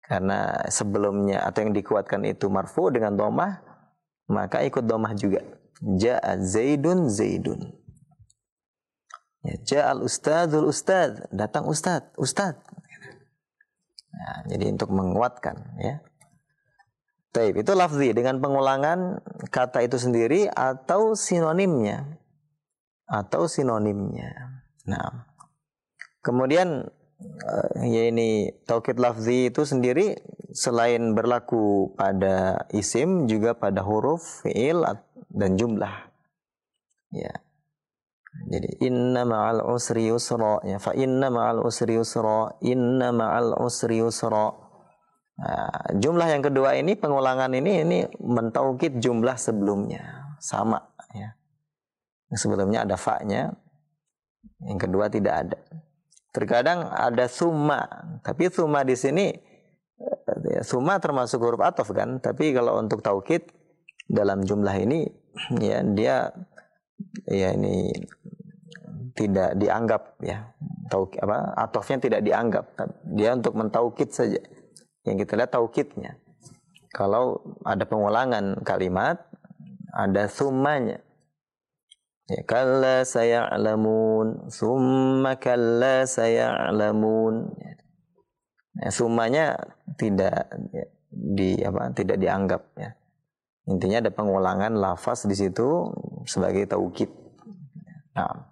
Karena sebelumnya atau yang dikuatkan itu marfu dengan dhammah, maka ikut dhammah juga. Ja'a Zaidun Zaidun. Ya, ja'al ustadzul ustadz, datang ustadz, ustadz. Nah, jadi untuk menguatkan ya. Taib, itu lafzi dengan pengulangan kata itu sendiri atau sinonimnya. Nah, kemudian ya ini taukid lafzi itu sendiri selain berlaku pada isim juga pada huruf, fi'il dan jumlah. Ya. Jadi inna ma'al usri yusra, ya fa inna ma'al usri yusra, inna ma'al usri yusra. Nah, jumlah yang kedua ini pengulangan ini mentaukid jumlah sebelumnya sama ya. Sebelumnya ada fa-nya, yang kedua tidak ada. Terkadang ada summa, tapi summa di sini summa termasuk huruf ataf kan, tapi kalau untuk taukid dalam jumlah ini ya dia ya ini tidak dianggap ya atofnya tidak dianggap, dia untuk mentaukid saja. Yang kita lihat taukidnya. Kalau ada pengulangan kalimat ada summanya ya, kalla saya'lamun summa kalla saya'lamun ya, summanya tidak ya, tidak dianggap ya. Intinya ada pengulangan lafaz di situ sebagai taukid. Nah.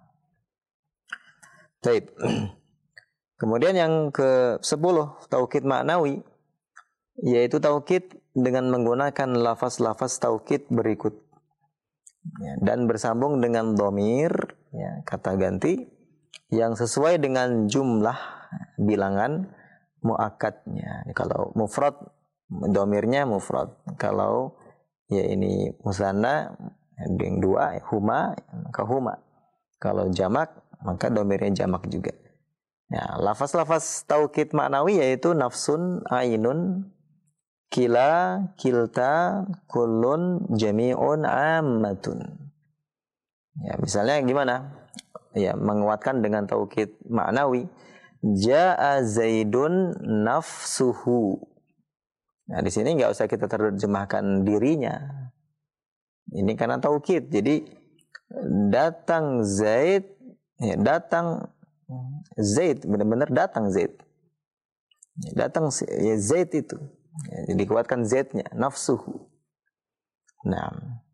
Baik. Kemudian yang ke-10 taukid maknawi, yaitu taukid dengan menggunakan lafaz-lafaz taukid berikut ya, dan bersambung dengan dhamir ya, kata ganti yang sesuai dengan jumlah bilangan muakkadnya. Kalau mufrad dhamirnya mufrad, kalau ya ini musanna yang dua huma maka huma, kalau jamak maka dhamirnya jamak juga. Ya, lafaz-lafaz taukid maknawi yaitu nafsun, ainun, kila, kilta, kullun, jami'un, ammatun. Ya, misalnya gimana? Ya, menguatkan dengan taukid maknawi. Ja'a Zaidun nafsuhu. Nah, di sini nggak usah kita terjemahkan dirinya. Ini karena taukid. Jadi datang Zaid, ya, datang Zaid, benar-benar datang Zaid. Datang ya Zaid itu. Ya, dikuatkan Z-nya, nafsuhu. Nah.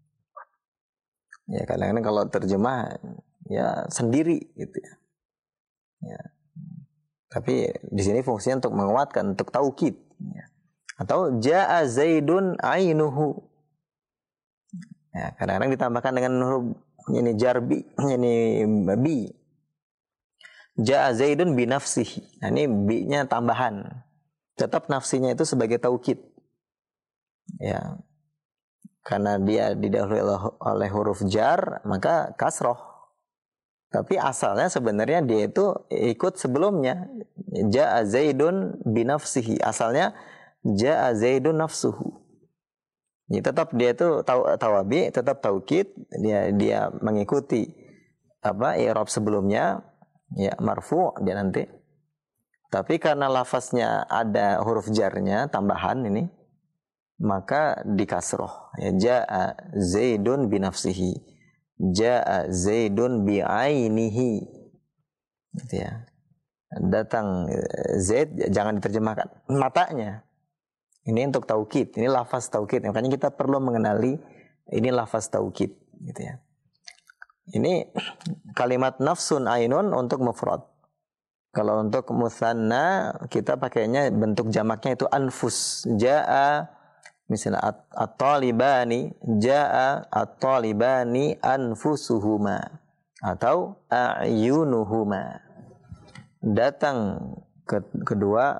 Ya kadang-kadang kalau terjemah ya sendiri gitu ya. Ya. Tapi di sini fungsinya untuk menguatkan, untuk taukid ya. Atau jaa Zaidun ainuhu. Ya, kadang-kadang ditambahkan dengan huruf ini jarbi, ini bi. Jaa Zaidun bi nafsihi. Nah, ini bi-nya tambahan. Tetap nafsinya itu sebagai taukid. Ya. Karena dia didahului oleh huruf jar, maka kasroh. Tapi asalnya sebenarnya dia itu ikut sebelumnya. Jaa Zaidun bi nafsihi. Asalnya jaa Zaidun nafsuhu. Ya, tetap dia itu tawabi, tetap taukid, dia mengikuti i'rab sebelumnya, ya marfu dia nanti. Tapi karena lafaznya ada huruf jarnya tambahan ini, maka dikasroh. Ya, jaa Zaidun bi nafsihi, jaa Zaidun bi ainihi. Gitu ya. Datang Zaid, jangan diterjemahkan matanya. Ini untuk taukid, ini lafaz taukid. Makanya kita perlu mengenali ini lafaz taukid, gitu ya. Ini kalimat nafsun ainun untuk mufrad. Kalau untuk mutsanna kita pakainya bentuk jamaknya itu anfus. Jaa misalnya at-talibani, jaa at-talibani anfusuhuma atau a'yunuhuma. Datang kedua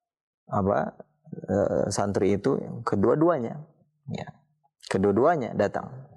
santri itu kedua-duanya, ya, kedua-duanya datang.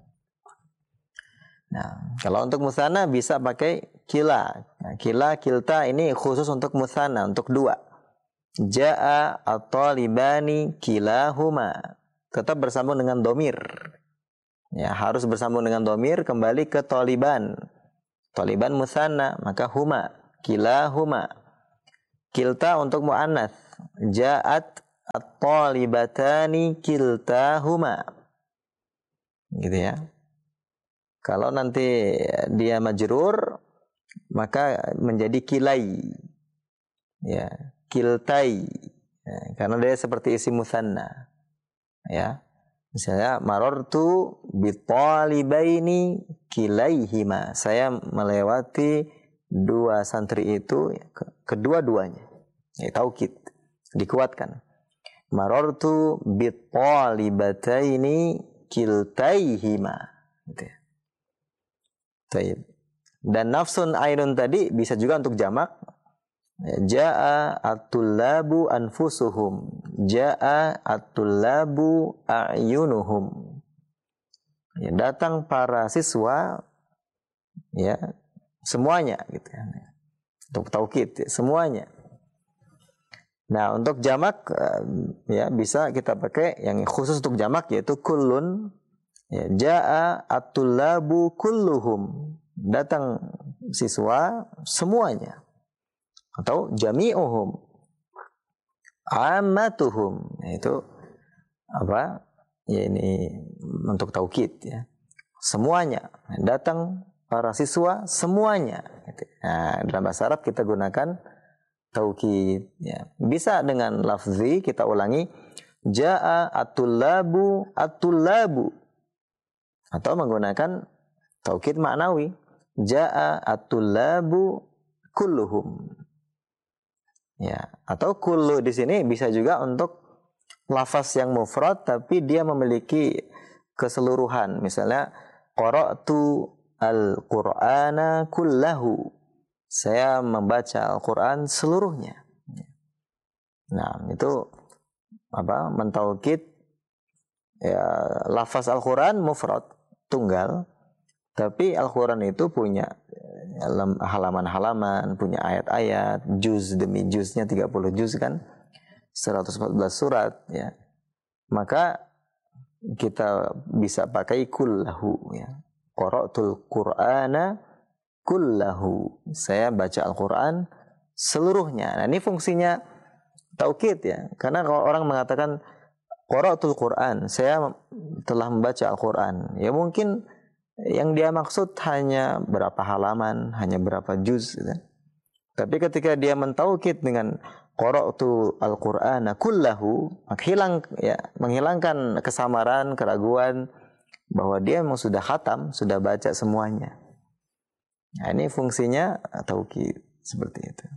Nah, kalau untuk musanna bisa pakai kila. Nah, kila, kilta ini khusus untuk musanna, untuk dua. Jaa at-talibani kilahuma. Tetap bersambung dengan domir. Ya, harus bersambung dengan domir kembali ke taliban. Taliban musanna, maka huma, kilahuma. Kilta untuk muannats. Ja'at at-talibatani kiltahuma. Gitu ya. Kalau nanti dia majrur maka menjadi kilai. Ya, kiltai. Ya, karena dia seperti isim mutsanna. Ya. Misalnya marartu bitalibaini kilaihima. Saya melewati dua santri itu kedua-duanya. Ya, taukid. Dikuatkan. Marartu bitalibataini kiltaihima. Gitu ya. Taib. Dan nafsun ainun tadi bisa juga untuk jamak. Ja'a at-tullabu anfusuhum. Ja'a at-tullabu a'yunuhum. Ya, datang para siswa ya semuanya gitu ya. Untuk taukid ya, semuanya. Nah, untuk jamak ya bisa kita pakai yang khusus untuk jamak yaitu kullun. Ya, ja'a at-tullabu kulluhum. Datang siswa semuanya. Atau jami'uhum, ammatuhum. Itu apa? Ya ini untuk taukid ya. Semuanya. Datang para siswa semuanya. Nah, dalam bahasa Arab kita gunakan taukid ya. Bisa dengan lafzi kita ulangi ja'a at-tullabu at-tullabu. Atau menggunakan taukid maknawi ja'a at-tullabu kulluhum. Ya, atau kullu di sini bisa juga untuk lafaz yang mufrad tapi dia memiliki keseluruhan. Misalnya qara'tu al-Qur'ana kullahu. Saya membaca Al-Qur'an seluruhnya. Nah, itu apa? Mentaukid ya lafaz Al-Qur'an mufrad, tunggal. Tapi Al-Qur'an itu punya halaman-halaman, punya ayat-ayat, juz demi juznya 30 juz kan, 114 surat ya. Maka kita bisa pakai kullahu ya. Qara'tul Qur'ana kullahu. Saya baca Al-Qur'an seluruhnya. Nah, ini fungsinya taukid ya. Karena kalau orang mengatakan qara'tul Qur'an, saya telah membaca Al-Qur'an. Ya mungkin yang dia maksud hanya berapa halaman, hanya berapa juz gitu. Tapi ketika dia mentaukid dengan qara'tu al-Qur'ana kullahu, menghilangkan kesamaran, keraguan bahwa dia memang sudah khatam, sudah baca semuanya. Nah, ini fungsinya taukid seperti itu.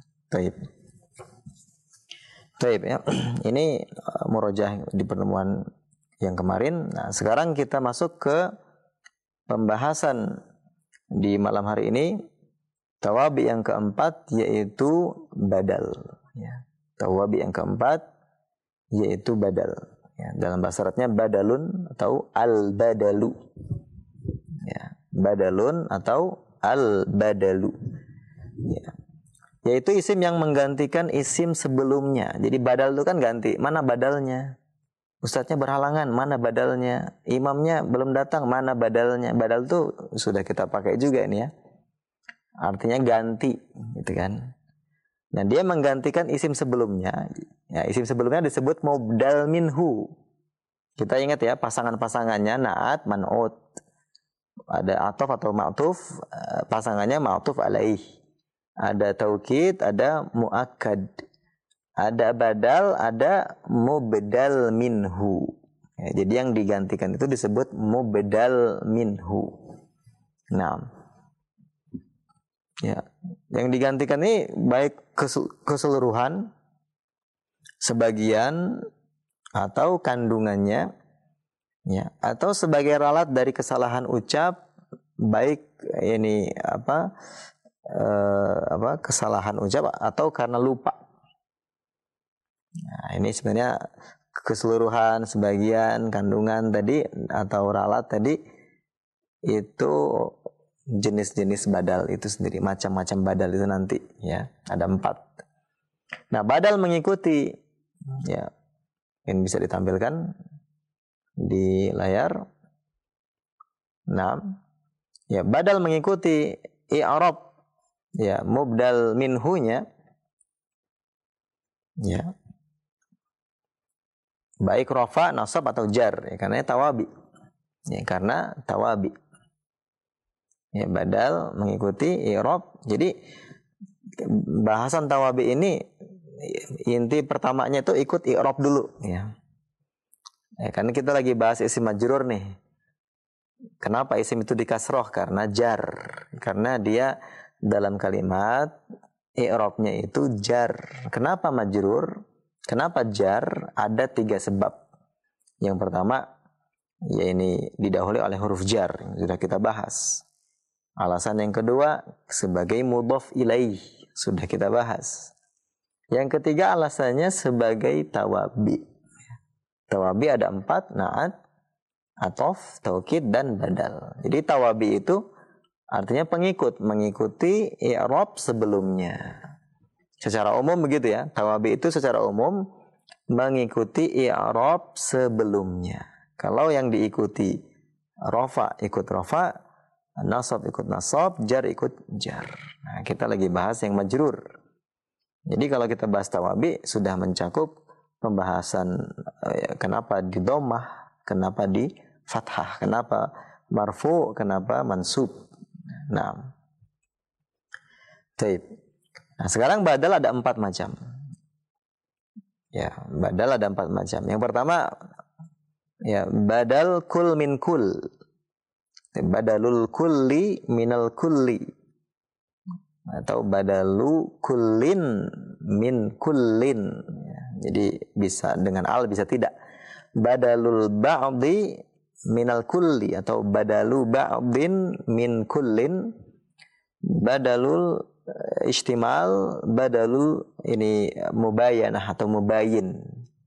Taib ya. Ini murojaah di pertemuan yang kemarin. Nah, sekarang kita masuk ke pembahasan di malam hari ini, tawabi yang keempat yaitu badal ya. Tawabi yang keempat yaitu badal ya. Dalam bahasa Arabnya badalun atau al-badalu ya. Badalun atau al-badalu ya. Yaitu isim yang menggantikan isim sebelumnya. Jadi badal itu kan ganti, mana badalnya? Ustadznya berhalangan, mana badalnya? Imamnya belum datang, mana badalnya? Badal itu sudah kita pakai juga ini ya. Artinya ganti, gitu kan. Nah, dia menggantikan isim sebelumnya. Ya, isim sebelumnya disebut mubdal minhu. Kita ingat ya, pasangan-pasangannya na'at, man'ut. Ada atof atau ma'tuf, pasangannya ma'tuf alaih. Ada taukid, ada mu'akkad. Ada badal, ada mubdal minhu. Ya, jadi yang digantikan itu disebut mubdal minhu. Nah, ya, yang digantikan ini baik keseluruhan, sebagian, atau kandungannya, ya, atau sebagai ralat dari kesalahan ucap, baik ini kesalahan ucap atau karena lupa. Nah, ini sebenarnya keseluruhan, sebagian, kandungan tadi atau ralat tadi itu jenis-jenis badal itu sendiri, macam-macam badal itu nanti ya, ada 4. Nah, badal mengikuti ya, ini bisa ditampilkan di layar. Nah, ya badal mengikuti i'rab ya mubdal minhunya ya. baik rafa, nasab atau jar, ya, karena tawabi. Ya, karena tawabi. Ya, badal mengikuti i'rab. Jadi bahasan tawabi ini inti pertamanya itu ikut i'rab dulu, ya. Ya, karena kita lagi bahas isim majrur nih. Kenapa isim itu dikasroh? Karena jar. Karena dia dalam kalimat i'rabnya itu jar. Kenapa majrur? Kenapa jar? Ada 3 sebab. Yang pertama, ya ini didahului oleh huruf jar yang sudah kita bahas. Alasan yang kedua, sebagai mudhaf ilaih, sudah kita bahas. Yang ketiga alasannya sebagai tawabi. Tawabi ada 4, na'at, atof, taukid, dan badal. Jadi tawabi itu artinya pengikut, mengikuti i'rab sebelumnya. Secara umum begitu ya. Tawabi itu secara umum mengikuti i'rab sebelumnya. Kalau yang diikuti rafa ikut rafa, nasab ikut nasab, jar ikut jar. Nah, kita lagi bahas yang majrur. Jadi kalau kita bahas tawabi sudah mencakup pembahasan kenapa di dhammah, kenapa di fathah, kenapa marfu, kenapa mansub. Nah, baik. Nah, sekarang badal ada 4 macam. Ya, badal ada 4 macam. Yang pertama, ya, badal kul min kul. Badalul kulli minal kulli. Atau badalu kullin min kullin. Ya, jadi bisa dengan al, bisa tidak. Badalul ba'di minal kulli. Atau badalu ba'din min kullin. Badalul istimal, badalul ini mubayanah atau mubayin.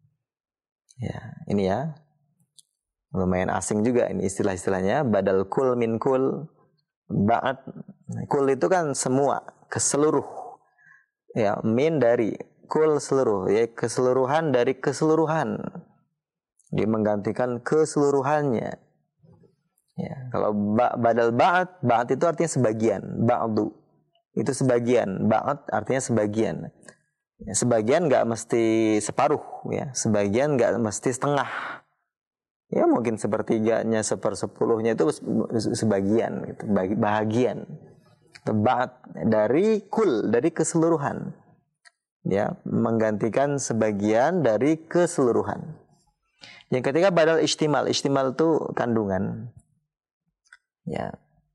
Ya, ini ya. Lumayan asing juga ini istilah-istilahnya. Badal kul min kul, ba'd. Kul itu kan semua, keseluruh. Ya, min dari kul seluruh, ya keseluruhan dari keseluruhan. Dia menggantikan keseluruhannya. Ya, kalau badal ba'd itu artinya sebagian, ba'du. Itu sebagian, ba'd artinya sebagian. Ya, sebagian enggak mesti separuh, ya. Sebagian enggak mesti setengah. Ya mungkin sepertiganya, 1/10-nya itu sebagian, gitu, bahagian. Ba'd dari kul, dari keseluruhan. Ya, menggantikan sebagian dari keseluruhan. Yang ketiga badal istimal. Istimal itu kandungan. Ya.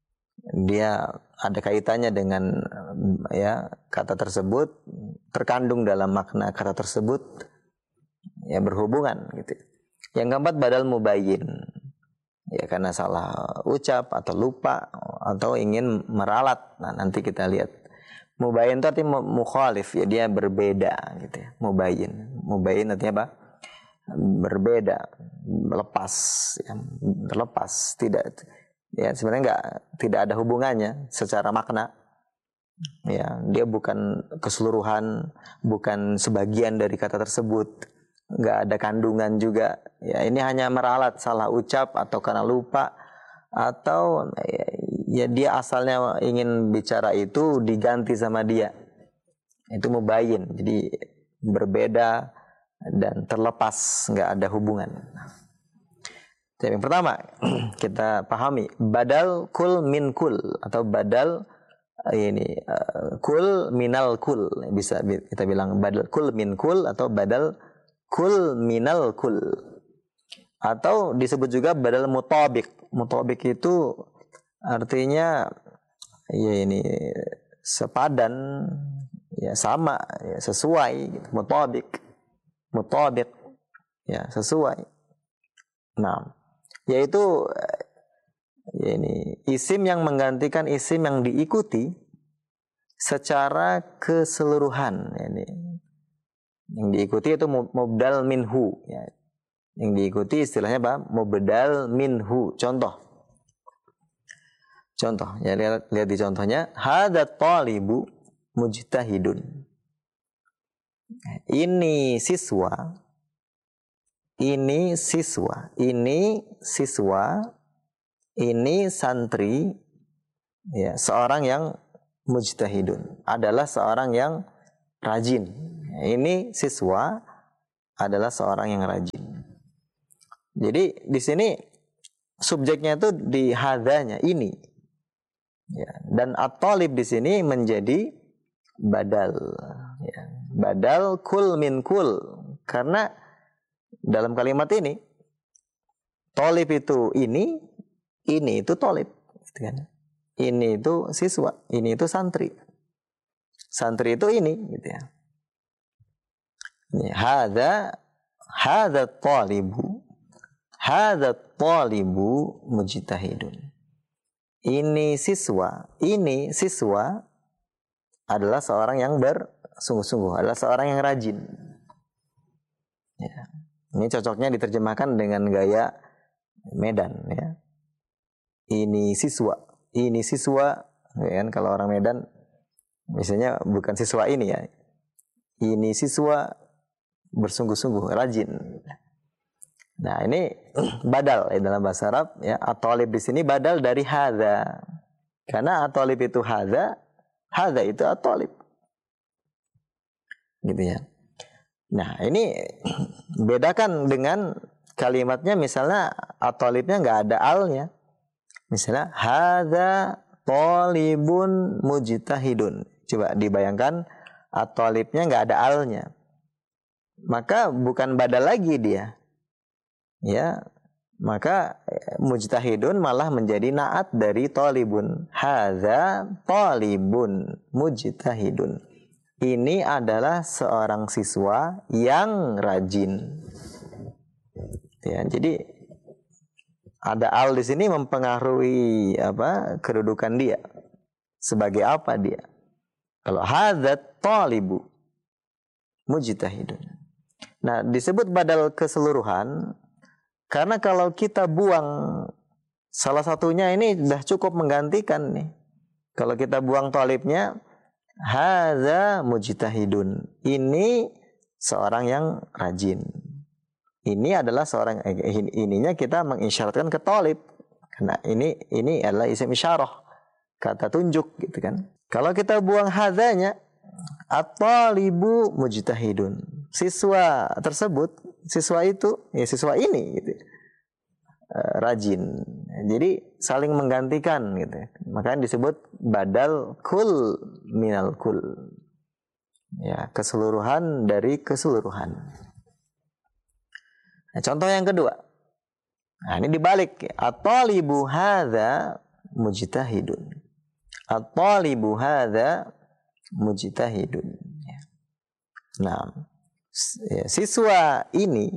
Dia ada kaitannya dengan ya kata tersebut, terkandung dalam makna kata tersebut, ya berhubungan gitu. Yang keempat badal mubayyin. Ya karena salah ucap atau lupa atau ingin meralat. Nah, nanti kita lihat. Mubayyin itu artinya mukhalif, ya dia berbeda gitu ya. Mubayyin. Mubayyin artinya apa? Berbeda, lepas, ya, terlepas, tidak, ya sebenarnya tidak ada hubungannya secara makna. Ya, dia bukan keseluruhan, bukan sebagian dari kata tersebut. Nggak ada kandungan juga. Ya, ini hanya meralat, salah ucap atau karena lupa atau ya dia asalnya ingin bicara itu diganti sama dia. Itu mubayyin. Jadi berbeda dan terlepas, nggak ada hubungan. Jadi yang pertama kita pahami badal kul min kul atau badal ini kul minal kul, bisa kita bilang badal kul min kul atau badal kul minal kul, atau disebut juga badal mutabik. Mutabik itu artinya ya ini sepadan, ya sama, ya sesuai gitu. Mutabik ya sesuai. Nah, yaitu ya ini isim yang menggantikan isim yang diikuti secara keseluruhan. Ini yang diikuti itu mubdal minhu, ya. Yang diikuti istilahnya apa? Mubdal minhu. Contoh ya, lihat di contohnya. Hadat talibu mujtahidun. Ini siswa, ini santri, ya, seorang yang mujtahidun, adalah seorang yang rajin. Ini siswa adalah seorang yang rajin. Jadi di sini subjeknya itu di hadanya ini. Ya, dan at-talib di sini menjadi badal. Ya, badal kul min kul. Karena dalam kalimat ini talib itu ini itu talib. Gitu kan. Ini itu siswa, ini itu santri. Santri itu ini, gitu ya. Hadza talibu mujtahidun. Ini siswa adalah seorang yang bersungguh-sungguh, adalah seorang yang rajin. Ya. Ini cocoknya diterjemahkan dengan gaya Medan, ya. Ini siswa, ya kan? Kalau orang Medan misalnya bukan siswa ini ya. Ini siswa bersungguh-sungguh, rajin. Nah, ini badal ya dalam bahasa Arab ya. At-talib di sini badal dari hadza. Karena at-talib itu hadza itu at-talib. Gitu ya. Nah, ini bedakan dengan kalimatnya misalnya at-talibnya enggak ada alnya. Misalnya hadza talibun mujtahidun. Coba dibayangkan at-talibnya enggak ada alnya. Maka bukan badal lagi dia. Ya, maka mujtahidun malah menjadi naat dari talibun. Hadza talibun mujtahidun. Ini adalah seorang siswa yang rajin. Ya, jadi ada al di sini mempengaruhi kedudukan dia. Sebagai apa dia? Kalau hadza talibu mujtahidun. Nah, disebut badal keseluruhan karena kalau kita buang salah satunya ini sudah cukup menggantikan nih. Kalau kita buang talibnya, hadza mujtahidun. Ini seorang yang rajin. Ini adalah seorang ininya kita mengisyaratkan ke talib. Karena ini adalah isim isyarah, kata tunjuk gitu kan. Kalau kita buang hadzanya, at-talibu mujtahidun. Siswa tersebut, siswa itu, ya siswa ini gitu. Rajin. Jadi saling menggantikan gitu. Makanya disebut badal kul minal kul. Ya, keseluruhan dari keseluruhan. Nah, contoh yang kedua. Nah, ini dibalik. At-talibu hadza mujtahidun. At-talibu hadza mujtahidun. Nah, siswa ini,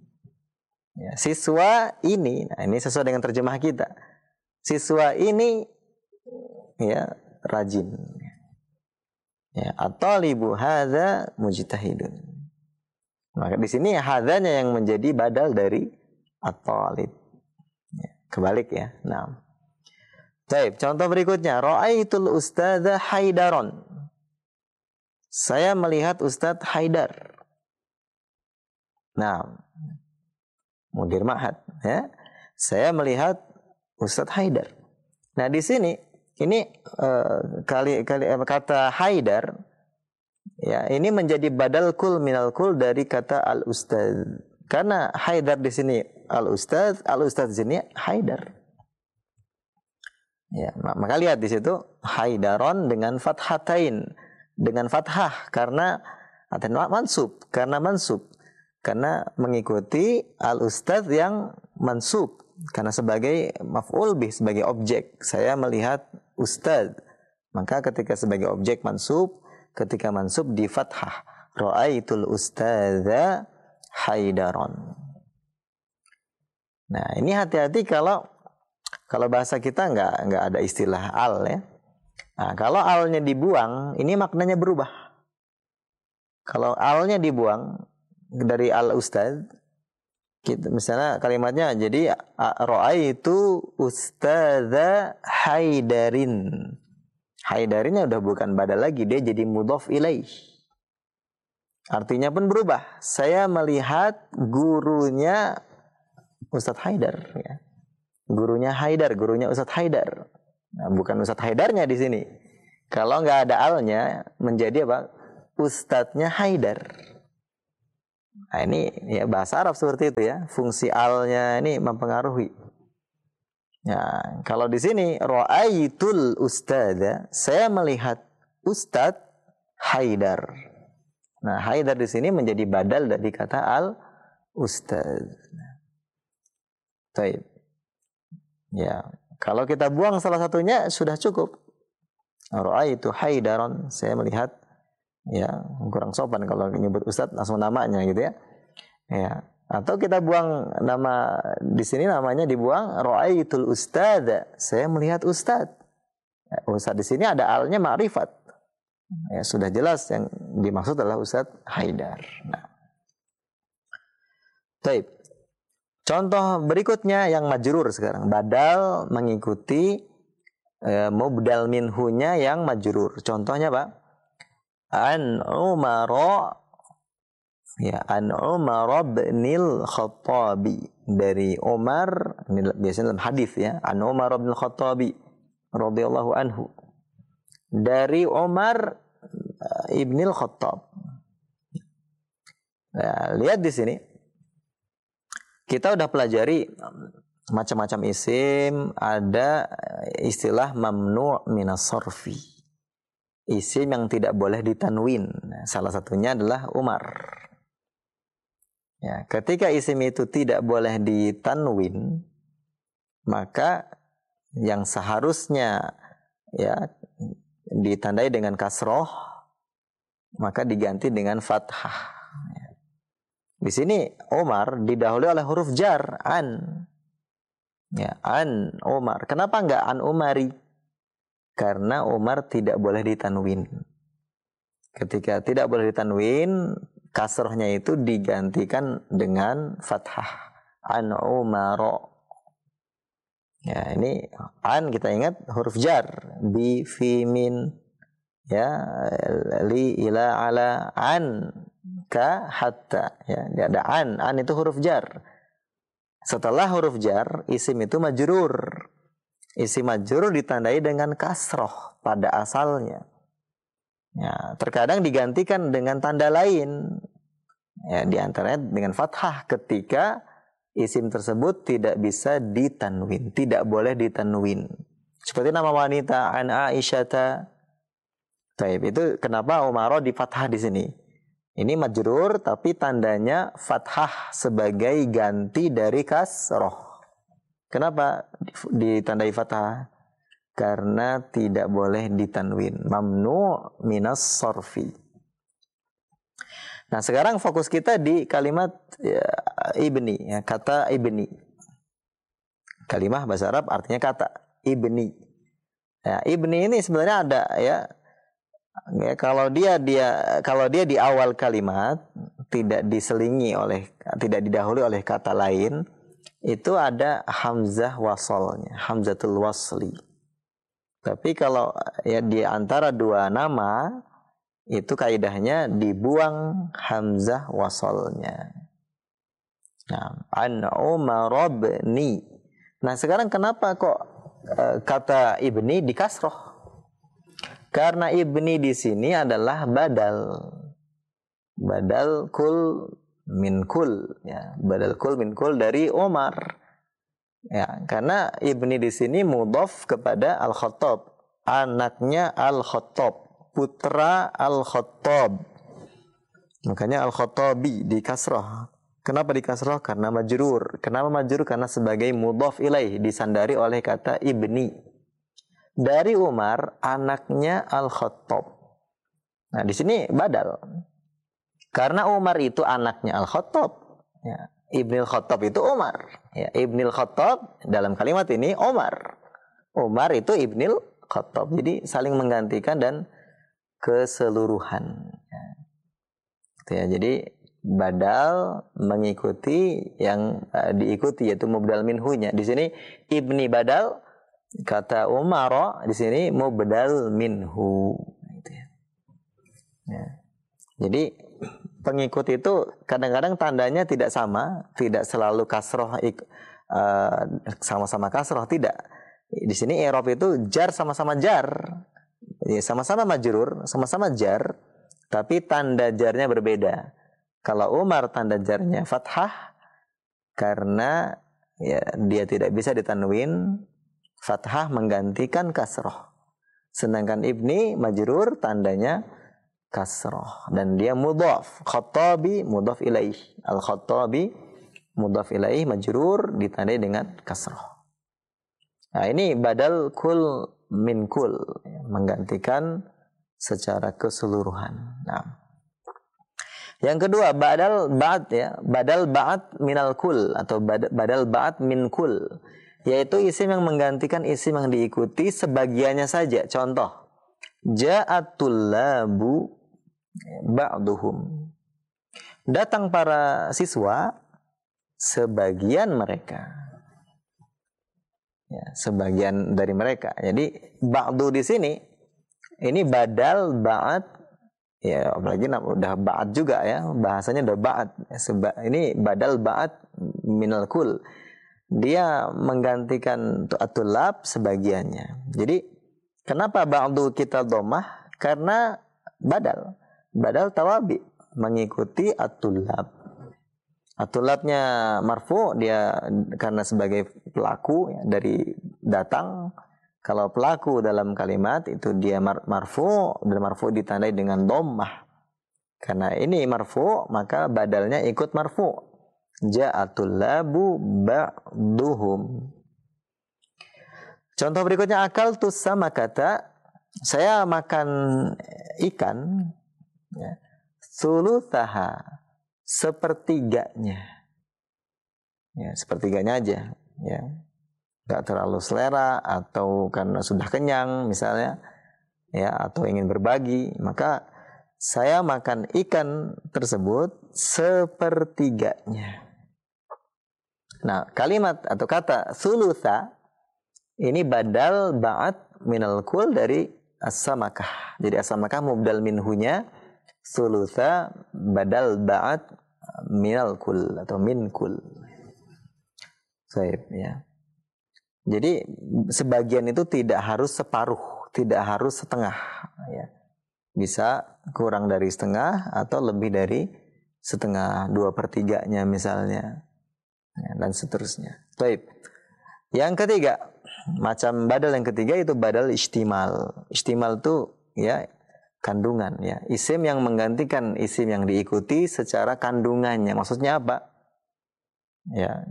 nah ini sesuai dengan terjemah kita. Siswa ini ya rajin. Ya, at-talibu hadza mujtahidun. Maka di sini hadzanya yang menjadi badal dari at-talib. Ya, kebalik ya. Nah. Baik, contoh berikutnya, ra'aitul ustadza Haidaron. Saya melihat Ustadz Haidar. Nah, mudir ma'had ya. Saya melihat Ustadz Haidar. Nah, di sini ini kata Haidar ya, ini menjadi badal kul minal kul dari kata al-ustadz. Karena Haidar di sini al-ustadz di sini Haidar. Ya, maka lihat di situ Haidaron dengan fathatain, dengan fathah karena mansub, karena mengikuti al-ustadz yang mansub, karena sebagai maf'ul bih, sebagai objek. Saya melihat ustadz, maka ketika sebagai objek mansub, ketika mansub di fathah, ra'aitul ustadza Haidaron. Nah, ini hati-hati kalau bahasa kita nggak ada istilah al ya. Nah, kalau alnya dibuang, ini maknanya berubah. Kalau alnya dibuang dari al ustadz, misalnya kalimatnya jadi ra'aitu ustadza Haidarin. Haidarinnya udah bukan badal lagi, dia jadi mudhaf ilaih. Artinya pun berubah. Saya melihat gurunya Ustadz Haidar ya. Gurunya Ustadz Haidar. Nah, bukan Ustadz Haidarnya di sini. Kalau nggak ada alnya, menjadi apa? Ustadznya Haidar. Nah, ini ya bahasa Arab seperti itu ya. Fungsi alnya ini mempengaruhi. Ya, kalau di sini ra'aitul ustadza, saya melihat Ustadz Haidar. Nah, Haidar di sini menjadi badal dari kata al ustadz. Baik. Ya, kalau kita buang salah satunya sudah cukup. Ra'aitu Haidaron, saya melihat, ya kurang sopan kalau menyebut Ustadz langsung namanya gitu ya. Ya. Atau kita buang nama di sini, namanya dibuang ra'aitul ustadz, saya melihat Ustadz. Ya, Ustadz di sini ada alnya ma'rifat. Ya, sudah jelas yang dimaksud adalah Ustadz Haidar. Nah. Baik. Contoh berikutnya yang majrur sekarang. Badal mengikuti mubdal minhunya yang majrur. Contohnya Pak, an Umar, ya, an Umar binil Khattabi, dari Umar, ini biasanya dalam hadis ya, an Umar bin Khattabi radhiyallahu anhu, dari Umar ibnil Khattab. Nah, lihat di sini kita udah pelajari macam-macam isim, ada istilah mamnu' minas sarfi. Isim yang tidak boleh ditanwin. Salah satunya adalah Umar. Ya, ketika isim itu tidak boleh ditanwin, maka yang seharusnya ya ditandai dengan kasroh, maka diganti dengan fathah. Di sini Umar didahului oleh huruf jar, an. Ya, an Umar. Kenapa enggak an Umari? Karena Umar tidak boleh ditanwin. Ketika tidak boleh ditanwin, kasrohnya itu digantikan dengan fathah. An Umaro. Ya, ini an kita ingat huruf jar, bi, fi, min, ya, li, ila, ala, an, ka, hatta. Ya, ada an itu huruf jar. Setelah huruf jar, isim itu majrur. Isim majrur ditandai dengan kasroh pada asalnya. Ya, terkadang digantikan dengan tanda lain. Ya, di antaranya dengan fathah ketika isim tersebut tidak bisa ditanwin, tidak boleh ditanwin. Seperti nama wanita an Aisyata. Baik, itu kenapa Umaro di fathah di sini? Ini majrur tapi tandanya fathah sebagai ganti dari kasroh. Kenapa ditandai fathah? Karena tidak boleh ditanwin. Mamnu' minas sarfi. Nah, sekarang fokus kita di kalimat ya, ibni, ya, kata ibni. Kalimah bahasa Arab artinya kata ibni. Ya, ibni ini sebenarnya ada ya. Ya, kalau dia di awal kalimat tidak tidak didahului oleh kata lain, itu ada hamzah wasolnya, hamzatul wasli. Tapi kalau ya di antara dua nama itu kaidahnya dibuang hamzah wasolnya. Nah, an Umar ibni. Nah, sekarang kenapa kok kata ibni dikasroh? Karena ibni di sini adalah badal kul min kul, ya, badal kul min kul dari Umar. Ya, karena ibni di sini mudhaf kepada Al-Khattab, anaknya Al-Khattab, putra Al-Khattab. Makanya Al-Khattabi di kasrah. Kenapa di kasrah? Karena majrur. Kenapa majrur? Karena sebagai mudhaf ilaih, disandari oleh kata ibni. Dari Umar, anaknya Al-Khattab. Nah, di sini badal. Karena Umar itu anaknya Al-Khattab. Ya. Ibnil Khattab itu Umar. Ya, Ibnil Khattab dalam kalimat ini Umar. Umar itu Ibnil Khattab. Jadi saling menggantikan dan keseluruhan. Ya, jadi badal mengikuti yang diikuti, yaitu mubdal minhunya. Di sini ibni badal, kata Umar di sini mubdal minhu. Gitu ya. Ya. Jadi pengikut itu kadang-kadang tandanya tidak sama, tidak selalu kasroh sama-sama kasroh, tidak. Di sini i'rab itu jar sama-sama jar, ya, sama-sama majrur, sama-sama jar, tapi tanda jarnya berbeda. Kalau Umar tanda jarnya fathah karena ya dia tidak bisa ditanwin, fathah menggantikan kasroh. Sedangkan Ibni majrur tandanya kasroh dan dia mudhaf. Khattabi mudhaf ilaih. Al-Khattabi mudhaf ilaih majrur ditandai dengan kasroh. Nah, ini badal kul min kul, menggantikan secara keseluruhan. Nah, yang kedua badal ba'd ya, badal ba'd minal kul atau badal ba'd min kul, yaitu isim yang menggantikan isim yang diikuti sebagiannya saja. Contoh, ja'atul labu ba'duhum. Datang para siswa sebagian mereka. Ya, sebagian dari mereka. Jadi ba'du di sini ini badal ba'd. Ya, apalagi udah ba'at juga ya, bahasanya udah ba'at. Ini badal ba'at minal kul. Dia menggantikan at-tullab sebagiannya. Jadi, kenapa ba'du kita dhammah? Karena badal tawabi mengikuti at-tullab. At-tullabnya marfu, dia karena sebagai pelaku ya, dari datang. Kalau pelaku dalam kalimat itu dia marfu dan marfu ditandai dengan dhammah. Karena ini marfu, maka badalnya ikut marfu. Ja'atul labu ba'duhum. Contoh berikutnya, akal tu sama kata, saya makan ikan ya, sulusaha, sepertiganya. Ya, sepertiganya aja ya. Gak terlalu selera atau karena sudah kenyang misalnya ya, atau ingin berbagi, maka saya makan ikan tersebut sepertiganya. Nah, kalimat atau kata sulusa ini badal ba'at minal kul dari as-samakah. Jadi as-samakah mubdal minhunya, sulusa badal ba'at minal kul atau min kul. Baik ya. Jadi sebagian itu tidak harus separuh, tidak harus setengah ya. Bisa kurang dari setengah atau lebih dari setengah, 2/3 misalnya ya, dan seterusnya. Baik. Yang ketiga, macam badal yang ketiga itu badal istimal. Istimal itu ya kandungan ya. Isim yang menggantikan isim yang diikuti secara kandungannya. Maksudnya apa? Ya.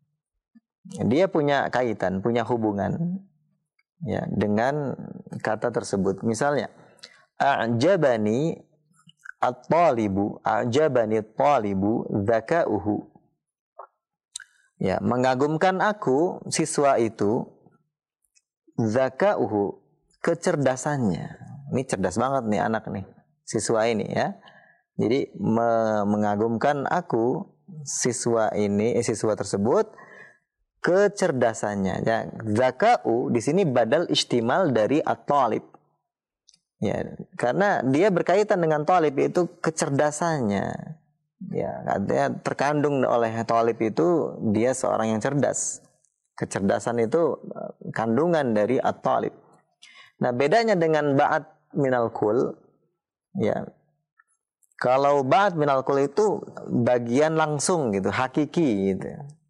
Dia punya kaitan, punya hubungan ya dengan kata tersebut. Misalnya, a'jabani at-talibu, a'jabani at-talibu dzaka'uhu. Ya, mengagumkan aku siswa itu, dzaka'uhu, kecerdasannya. Ini cerdas banget nih anak nih, siswa ini ya. Jadi mengagumkan aku siswa ini, siswa tersebut kecerdasannya. Ya, zaka'u di sini badal istimal dari at-talib. Ya, karena dia berkaitan dengan talib itu kecerdasannya. Ya, artinya terkandung oleh talib itu dia seorang yang cerdas. Kecerdasan itu kandungan dari at-talib. Nah, bedanya dengan ba'at minal kul ya. Kalau ba'at minal kul itu bagian langsung gitu, hakiki gitu.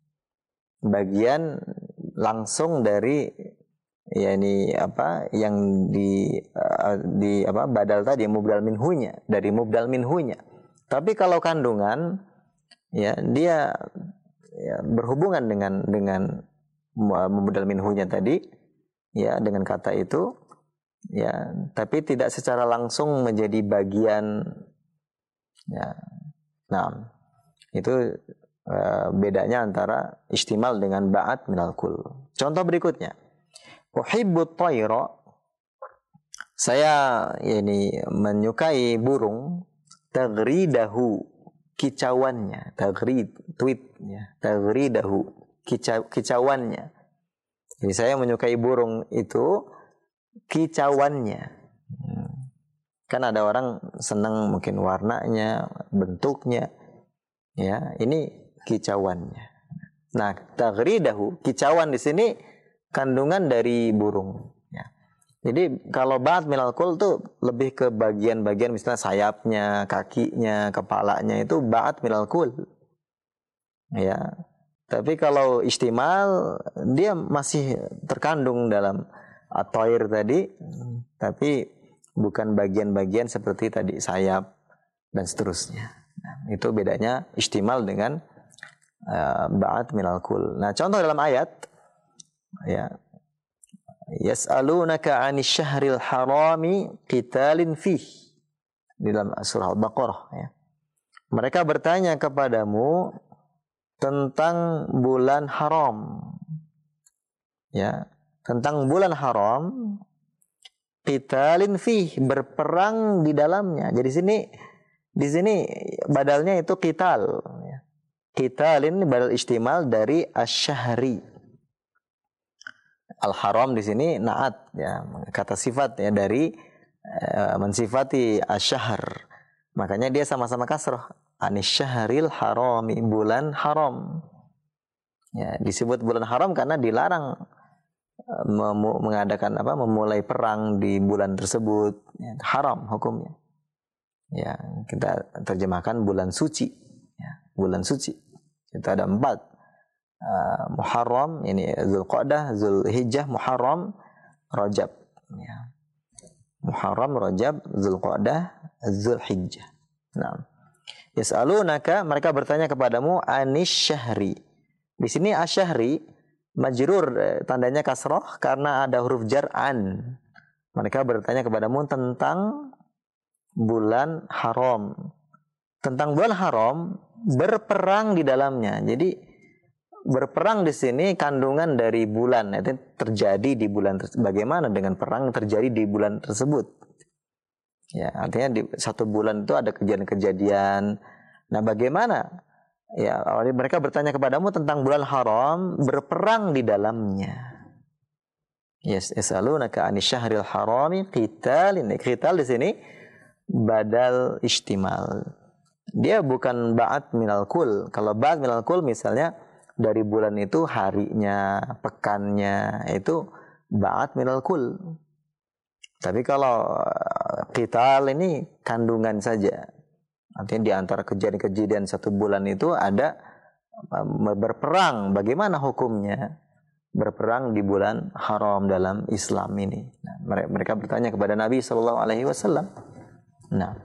Bagian langsung dari ya ini apa yang di apa badal tadi mubdal minhunya, dari mubdal minhunya. Tapi kalau kandungan ya dia ya, berhubungan dengan mubdal minhunya tadi ya, dengan kata itu ya, tapi tidak secara langsung menjadi bagian ya. Nah, itu bedanya antara istimal dengan ba'at minal kul. Contoh berikutnya, uhibbut tayra, saya ini menyukai burung, taghridahu, kicauannya, taghrid, tweet ya, taghridahu, kicauannya. Jadi saya menyukai burung itu kicauannya. Kan ada orang senang mungkin warnanya, bentuknya. Ya, ini kicauannya. Nah, taghridahu, kicauan di sini kandungan dari burung. Ya. Jadi kalau ba'at minal kul tuh lebih ke bagian-bagian misalnya sayapnya, kakinya, kepalanya itu ba'at minal kul. Ya. Tapi kalau istimal dia masih terkandung dalam at-thair tadi, tapi bukan bagian-bagian seperti tadi sayap dan seterusnya. Nah, itu bedanya istimal dengan ba'at minal kul. Nah, contoh dalam ayat ya, yas'alunaka 'anil syahril harami qitalin fih, di dalam surah Al-Baqarah ya. Mereka bertanya kepadamu tentang bulan haram. Ya, tentang bulan haram, qitalin fih, berperang di dalamnya. Jadi di sini badalnya itu qital ya. Qitalin badal istimal dari asy-syahri. Al-haram di sini naat ya, kata sifat ya dari mensifati asy-syahr. Makanya dia sama-sama kasrah. Anisyahril harami, bulan haram. Ya, disebut bulan haram karena dilarang mengadakan memulai perang di bulan tersebut. Ya, haram hukumnya. Ya, kita terjemahkan bulan suci. Ya, bulan suci. Itu ada 4. Muharram, ini Zulqa'dah, Zulhijjah, Muharram, Rajab. Ya. Muharram, Rajab, Zulqa'dah, Zulhijjah. Nah, yas'alunaka, mereka bertanya kepadamu anis syahri. Di sini asyahri majrur, tandanya kasroh karena ada huruf jar an. Mereka bertanya kepadamu tentang bulan haram. Tentang bulan haram, berperang di dalamnya. Jadi berperang di sini kandungan dari bulan, itu terjadi di bulan. Bagaimana dengan perang terjadi di bulan tersebut? Ya, artinya di satu bulan itu ada kejadian-kejadian. Nah, bagaimana? Ya, mereka bertanya kepadamu tentang bulan haram, berperang di dalamnya. Yes, yasalunaka 'anil syahril harami qitalin. Qital di sini badal istimal. Dia bukan ba'at minal kul. Kalau ba'at minal kul misalnya dari bulan itu harinya, pekannya, itu ba'at minal kul. Tapi kalau qital ini kandungan saja. Artinya di antara kejadian-kejadian satu bulan itu ada berperang. Bagaimana hukumnya berperang di bulan haram dalam Islam ini? Nah, mereka bertanya kepada Nabi SAW. Nah,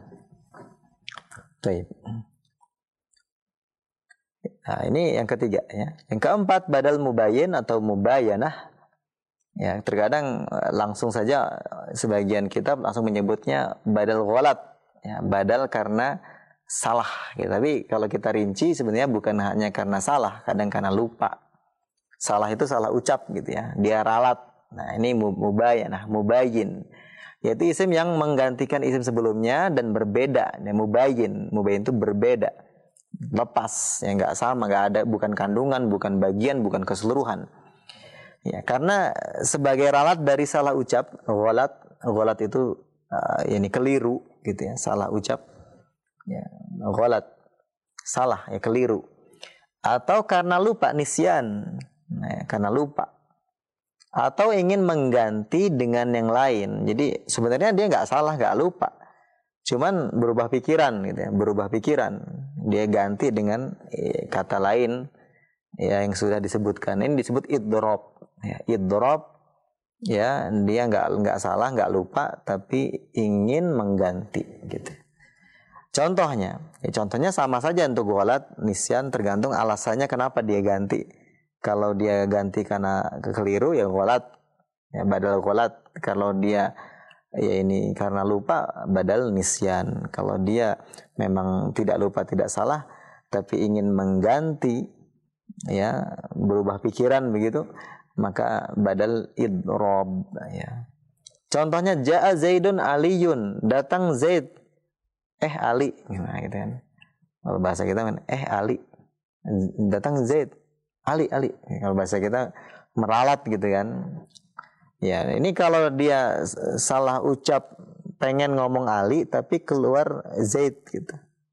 baik. Nah, ini yang ketiga ya. Yang keempat badal mubayyin atau mubayyanah. Ya, terkadang langsung saja sebagian kitab langsung menyebutnya badal ghalat. Ya, badal karena salah. Ya, tapi kalau kita rinci sebenarnya bukan hanya karena salah, kadang karena lupa. Salah itu salah ucap gitu ya. Dia ralat. Nah, ini mubayyanah, mubayyin. Yaitu isim yang menggantikan isim sebelumnya dan berbeda. Ya, mubayyin itu berbeda. Lepas, ya nggak sama, nggak ada, bukan kandungan, bukan bagian, bukan keseluruhan. Ya, karena sebagai ralat dari salah ucap, ghalat itu ini keliru gitu ya, salah ucap. Ya, ghalat, salah ya, keliru. Atau karena lupa, nisyan. Nah, karena lupa. Atau ingin mengganti dengan yang lain. Jadi sebenarnya dia nggak salah, nggak lupa. Cuman berubah pikiran gitu ya, berubah pikiran. Dia ganti dengan kata lain ya yang sudah disebutkan. Ini disebut idrob. Ya, idrob ya, dia nggak salah, nggak lupa, tapi ingin mengganti gitu. Contohnya sama saja untuk ghalat, nisyan, tergantung alasannya kenapa dia ganti. Kalau dia ganti karena kekeliru ya ghalat, ya badal ghalat. Kalau dia ya ini karena lupa, badal nisyan. Kalau dia memang tidak lupa, tidak salah, tapi ingin mengganti, ya berubah pikiran begitu, maka badal idrob. Ya. Contohnya ja'a Zaidun Aliyun, datang Zaid, Ali, gimana gitu kan? Kalau bahasa kita kan Ali, datang Zaid, Ali. Kalau bahasa kita meralat gitu kan? Ya, ini kalau dia salah ucap, pengen ngomong Ali tapi keluar Zaid gitu.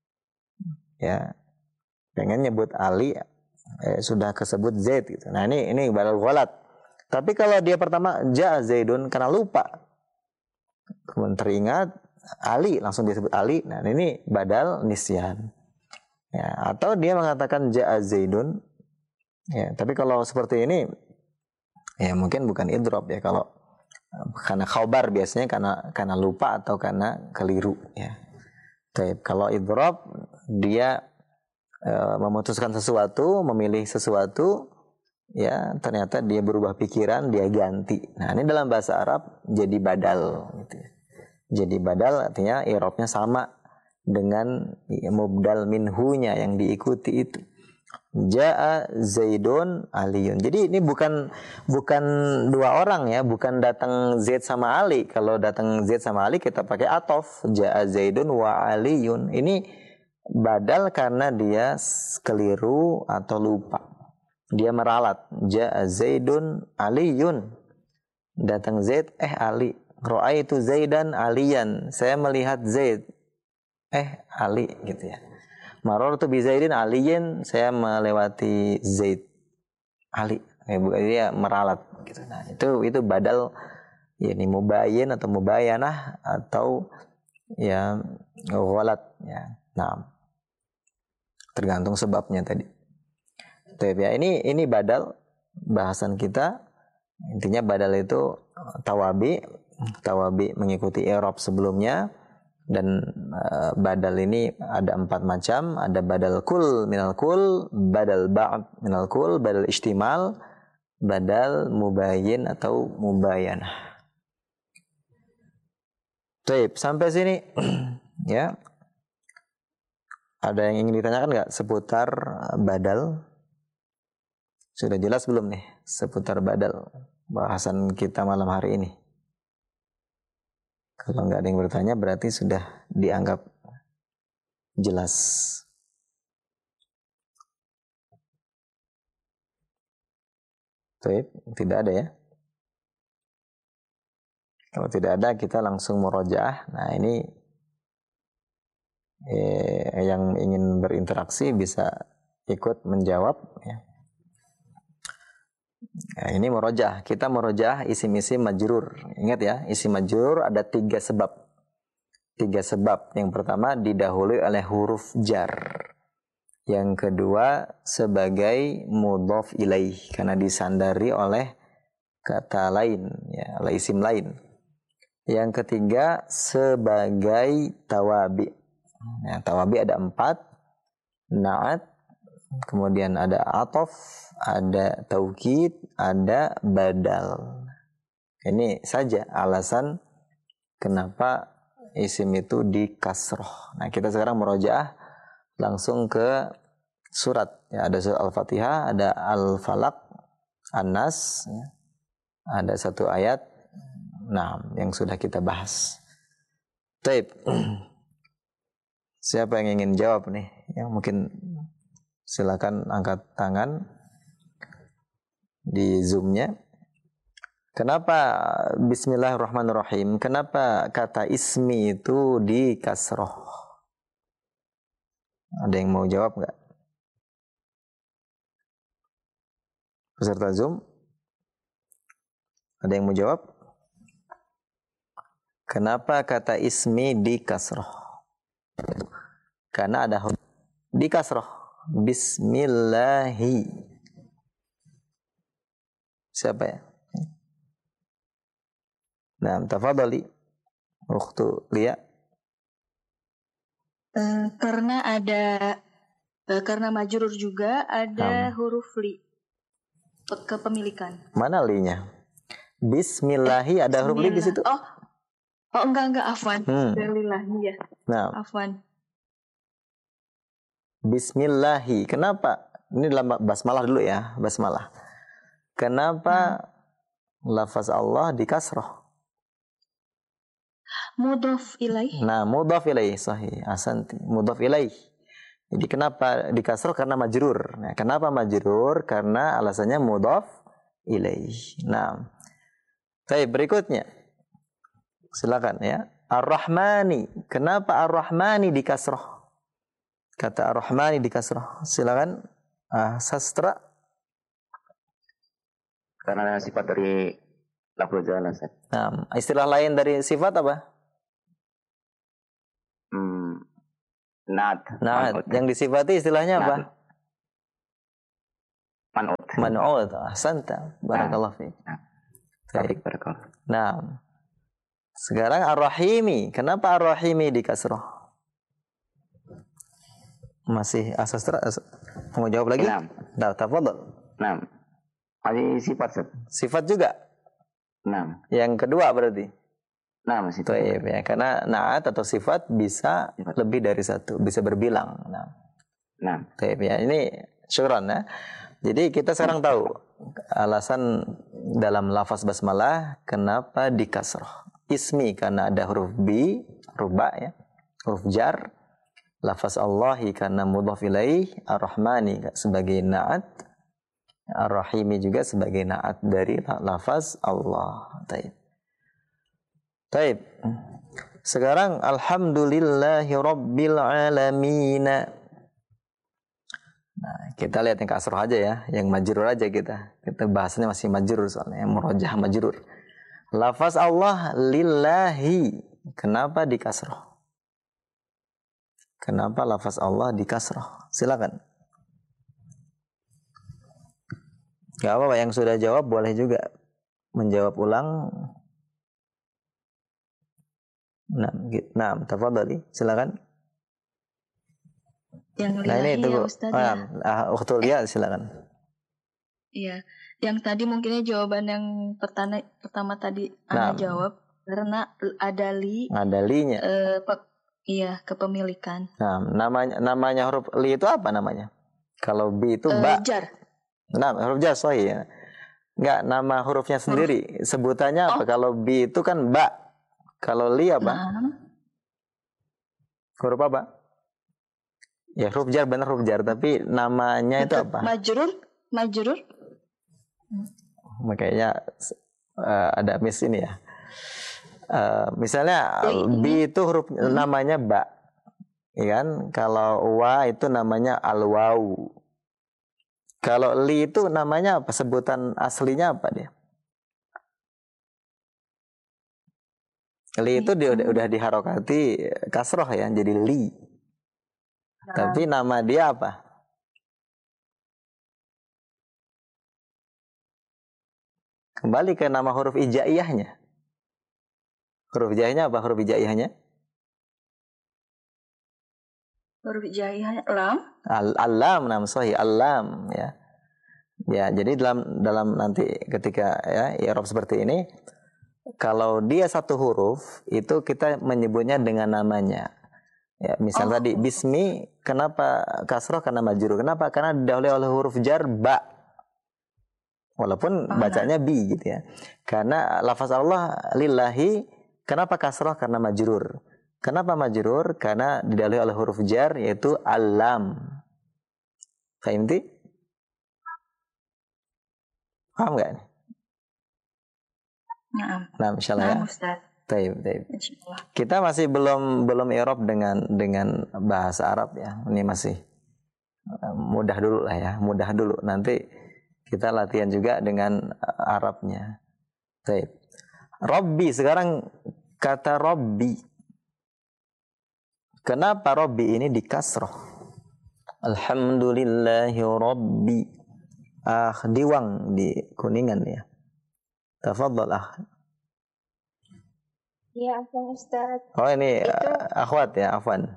Ya. Pengen nyebut Ali sudah kesebut Zaid gitu. Nah, ini badal ghalat. Tapi kalau dia pertama ja'a Zaidun karena lupa. kemudian teringat Ali, langsung disebut Ali. Nah, ini badal nisyan. Ya, atau dia mengatakan ja'a Zaidun. Ya, tapi kalau seperti ini ya mungkin bukan idrob ya, kalau karena khobar biasanya karena lupa atau karena keliru ya. Tapi kalau idrob dia memutuskan sesuatu, memilih sesuatu, ya ternyata dia berubah pikiran, dia ganti. Nah, ini dalam bahasa Arab jadi badal gitu ya. Jadi badal artinya i'rabnya sama dengan mubdal minhunya yang diikuti itu. Ja'a Zaidun Aliyun. Jadi ini bukan dua orang ya, bukan datang Zaid sama Ali. Kalau datang Zaid sama Ali kita pakai atof, Ja'a Zaidun wa Aliyun. Ini badal karena dia keliru atau lupa. Dia meralat. Ja'a Zaidun Aliyun. Datang Zaid, Ali. Ra'aitu Zaidan Aliyan. Saya melihat Zaid. Ali gitu ya. Marartu bi Zaidin Aliyin. Saya melewati Zaid. Ali. Dia meralat gitu. Nah, itu badal ya, ini mubayyin atau mubayanah atau ya ghalat ya. Nah, tergantung sebabnya tadi. Tapi ya, ini badal bahasan kita. Intinya badal itu tawabi mengikuti i'rab sebelumnya, dan badal ini ada 4 macam. Ada badal kul minal kul, badal ba'd minal kul, badal istimal, badal mubayyin atau mubayanah. Baik, sampai sini ya. Ada yang ingin ditanyakan nggak seputar badal? Sudah jelas belum nih seputar badal bahasan kita malam hari ini? Kalau nggak ada yang bertanya berarti sudah dianggap jelas. Baik, tidak ada ya. Kalau tidak ada kita langsung murojaah. Nah, ini yang ingin berinteraksi bisa ikut menjawab ya. Nah, ini murojaah. Kita murojaah isim-isim majrur. Ingat ya, isim majrur ada 3 sebab. 3 sebab. Yang pertama didahului oleh huruf jar. Yang kedua sebagai mudhaf ilaih karena disandari oleh kata lain ya, oleh isim lain. Yang ketiga sebagai tawabi. Ya, tawabi ada 4. Na'at, kemudian ada atof, ada taukid, ada badal. Ini saja alasan kenapa isim itu di kasroh. Nah, kita sekarang murojaah langsung ke surat. Ya, ada surat Al-Fatihah, ada Al-Falaq, An-Nas, ya. Ada 1 ayat. Nah, yang sudah kita bahas. Taib. Siapa yang ingin jawab nih? Yang mungkin silakan angkat tangan di Zoom-nya. Kenapa Bismillahirrahmanirrahim? Kenapa kata ismi itu di kasroh? Ada yang mau jawab nggak? Peserta Zoom? Ada yang mau jawab? Kenapa kata ismi di kasroh? Karena ada di kasroh. Bismillahi. Siapa ya? Nah, tafadhali. Ukhtu Lia. Karena karena majrur juga ada huruf li kepemilikan. Mana li-nya? Bismillahi ada huruf li di situ? Oh enggak afwan. Bismillahirrahmanirrahim ya. Nah. Afwan. Bismillahi. Kenapa? Ini dalam basmalah dulu ya, basmalah. Kenapa lafaz Allah di kasroh? Mudhaf ilaih. Nah, mudhaf ilaih, sahih. Ahsanti. Mudhaf ilaih. Jadi kenapa di kasroh? Karena majrur. Nah, kenapa majrur? Karena alasannya mudhaf ilaih. Nah, baik, berikutnya. Silakan ya. Ar-Rahmani. Kenapa Ar-Rahmani di kasroh? Kata Ar-Rahmani di kasroh. Silakan. Sastra. Karena sifat dari Lafzul jalala Ustaz. Nah, istilah lain dari sifat apa? Naat. Nah, yang disifati istilahnya apa? Man'ut. Man'ut. Ahsanta. Barakallahu fiik. Baik. Nah, sekarang Ar-Rahimi. Kenapa Ar-Rahimi di kasroh? Masih asastra? Mau jawab lagi? Nah, tafadhol. Nah, masih sifat Ustaz. Sifat juga? Nah. Yang kedua berarti? Nah, masih sifat. Ya, karena naat atau sifat bisa lebih dari satu, bisa berbilang. Nah. Ya, ini syukran ya. Jadi kita sekarang tahu alasan dalam lafaz basmalah kenapa di kasrah. Ismi karena ada huruf bi, huruf ba ya, huruf jar. Lafaz Allahi karena mudhaf ilaih, Ar-Rahmani sebagai naat, Ar-Rahimi juga sebagai naat dari lafaz Allah. Taib. Sekarang alhamdulillahi rabbil alamin. Nah, kita lihat yang kasroh aja ya, yang majrur aja kita. Kita bahasnya masih majrur soalnya, yang murajah majrur. Lafaz Allah lillahi. Kenapa di kasroh? Kenapa lafaz Allah di kasroh? Silakan. Gak apa-apa, yang sudah jawab boleh juga menjawab ulang. Nah, tafadhali, silakan. Yang lillahi ya Ustaz ya. Ukhtul ya, silakan. Iya, yang tadi mungkinnya jawaban yang pertama tadi Ana jawab karena ada li. Ada linya. Iya, kepemilikan. Nah, namanya huruf li itu apa namanya? Kalau bi itu ba. Jar. Nah, huruf jar sahih ya. Enggak, nama hurufnya sendiri. Sebutannya apa? Kalau bi itu kan ba. Kalau li apa? Huruf apa? Ya huruf jar, benar huruf jar. Tapi namanya itu apa? Majrur. Makanya ada miss ini ya. Misalnya bi itu huruf namanya ba. Ya kan? Kalau wa itu namanya al-wau. Kalau li itu namanya apa? Sebutan aslinya apa dia? Li itu dia udah diharokati kasroh ya, jadi li. Tapi nama dia apa? Kembali ke nama huruf ijaiyahnya. Huruf ijaiyahnya apa? Huruf ijaiyahnya? Huruf ijaiyahnya lam. Al-lam, nam sahih, al-lam ya. Ya, jadi dalam nanti ketika ya i'rab seperti ini, kalau dia satu huruf itu kita menyebutnya dengan namanya. Ya, misal tadi bismi, kenapa kasroh? Karena majrur. Kenapa? Karena didahului oleh huruf jar ba. Walaupun bacanya bi gitu ya. Karena lafaz Allah lillahi, kenapa kasroh? Karena majrur. Kenapa majrur? Karena didahului oleh huruf jar yaitu al-lam. Fahimti? Paham enggak? Nah, insyaallah ya. Ustaz. Taib. Kita masih belum i'rab dengan bahasa Arab ya. Ini masih mudah dulu lah ya, mudah dulu. Nanti kita latihan juga dengan Arabnya. Taib. Rabbi, sekarang kata Rabbi. Kenapa Rabbi ini di kasroh? Alhamdulillahi Rabbi. Diwang di kuningan ya. Tafadhal Ya, afwan Ustaz. Oh ini akhwat ya, afwan.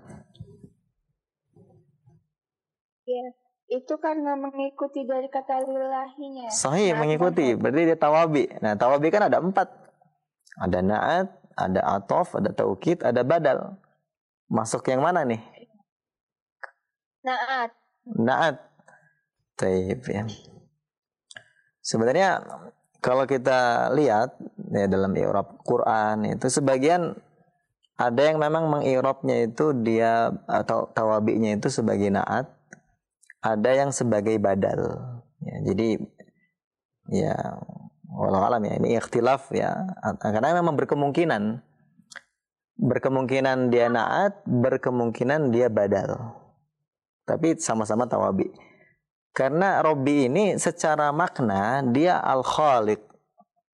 Ya, itu karena mengikuti dari kata lillahinya. Sahih, mengikuti. Berarti dia tawabi. Nah, tawabi kan ada 4. Ada na'at, ada atof, ada taukid, ada badal. Masuk yang mana nih? Na'at. Na'at. Taib ya. Sebenarnya kalau kita lihat ya dalam i'rab Quran itu sebagian ada yang memang meng'irabnya itu dia atau tawabinya itu sebagai na'at, ada yang sebagai badal. Ya, jadi ya walau alam ya ini ikhtilaf ya karena memang berkemungkinan dia na'at, berkemungkinan dia badal. Tapi sama-sama tawabi. Karena Robbi ini secara makna dia al-Khaliq.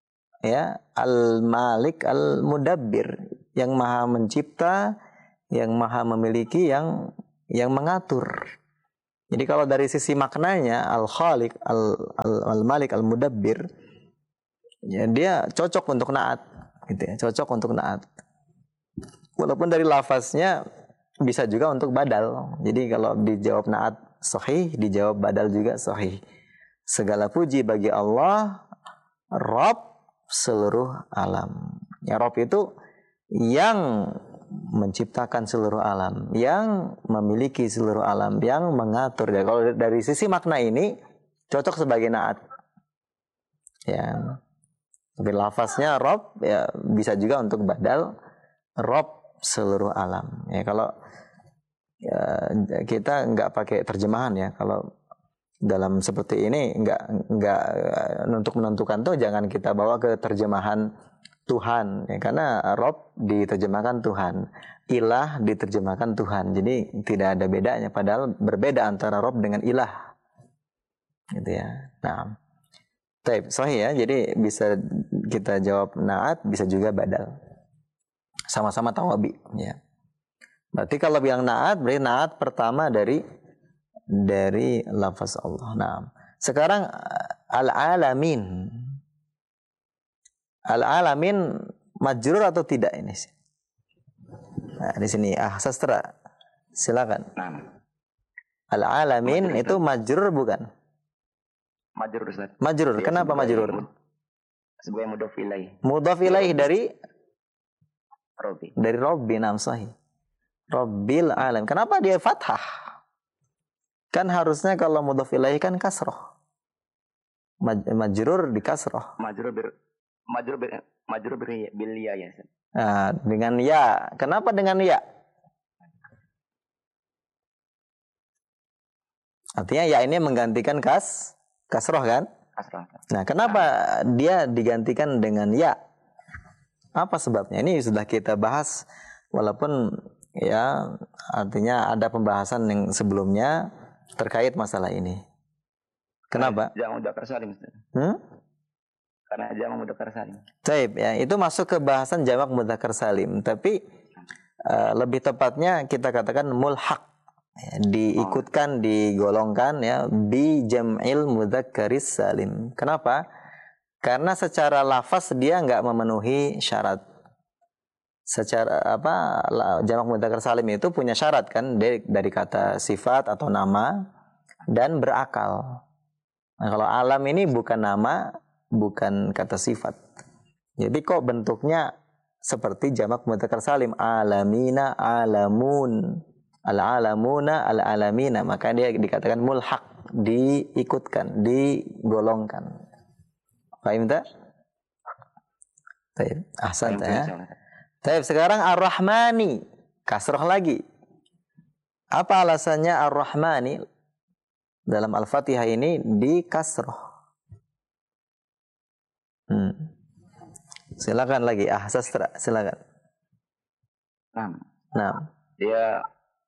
ya, Al-Malik Al-Mudabbir, yang maha mencipta, yang maha memiliki, yang mengatur. Jadi kalau dari sisi maknanya Al-Khaliq Al-Malik Al-Mudabbir, ya dia cocok untuk naat gitu ya, cocok untuk naat. Walaupun dari lafaznya bisa juga untuk badal. Jadi kalau dijawab naat sahih, dijawab badal juga sahih. Segala puji bagi Allah, Rabb seluruh alam. Ya, Rabb itu yang menciptakan seluruh alam, yang memiliki seluruh alam, yang mengatur. Ya, kalau dari sisi makna ini cocok sebagai naat. Ya. Tapi lafaznya Rabb ya bisa juga untuk badal, Rabb seluruh alam. Ya, kalau ya, kita nggak pakai terjemahan ya. Kalau dalam seperti ini nggak untuk menentukan tuh jangan kita bawa ke terjemahan Tuhan ya, karena Rob diterjemahkan Tuhan, Ilah diterjemahkan Tuhan, jadi tidak ada bedanya, padahal berbeda antara Rob dengan Ilah gitu ya. Nah, taib sahih ya, jadi bisa kita jawab naat, bisa juga badal, sama-sama tawabi ya. Berarti kalau bilang naat, berarti naat pertama dari lafaz Allah. Nah, sekarang al-alamin. Al-alamin majrur atau tidak ini? Nah, di sini sastra. Silakan. Al-alamin majrur, itu majrur bukan? Majrur, Ustaz. Majrur. Ya, kenapa majrur? Sebagai mudhaf ilaih. Mudhaf ilaih dari Rabbi. Dari Rabbi, nam sahih. Rabbil alam. Kenapa dia fathah? Kan harusnya kalau mudhaf ilaih kan kasroh. Majrur di kasroh. Majrur bil ya. Nah, dengan ya. Kenapa dengan ya? Artinya ya ini menggantikan kasroh kan? Kasroh. Nah, kenapa dia digantikan dengan ya? Apa sebabnya? Ini sudah kita bahas, walaupun ya artinya ada pembahasan yang sebelumnya terkait masalah ini. Kenapa? Jamak mudzakkar salim. Karena jamak mudzakkar salim. Baik, ya, itu masuk ke bahasan jamak mudzakkar salim, tapi lebih tepatnya kita katakan mulhaq, ya, diikutkan, digolongkan ya bi jam'il mudzakkaris salim. Kenapa? Karena secara lafaz dia nggak memenuhi syarat. Secara jamak mudzakkar salim itu punya syarat kan, dari kata sifat atau nama dan berakal. Nah, kalau alam ini bukan nama, bukan kata sifat. Jadi kok bentuknya seperti jamak mudzakkar salim, alamina, alamun, al-alamuna, al-alamina, maka dia dikatakan mulhaq, diikutkan, digolongkan. Paham tak? Baik, ahsan ya. Baik, sekarang Ar-Rahmani, kasroh lagi. Apa alasannya Ar-Rahmani dalam Al-Fatihah ini di kasroh? Silakan lagi, sastra, silakan. Nah. Dia